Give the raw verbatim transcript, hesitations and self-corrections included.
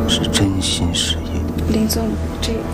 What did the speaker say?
是真心实意。 林总，这